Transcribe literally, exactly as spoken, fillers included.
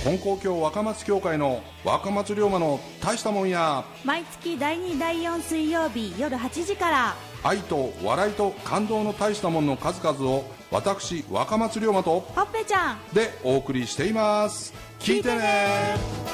金光教若松教会の若松龍馬の大したもんや、 毎月だいにだいよん水曜日夜はちじから。 愛と笑いと感動の大したもんの数々を私若松龍馬とほっぺちゃんでお送りしています。聞いてね。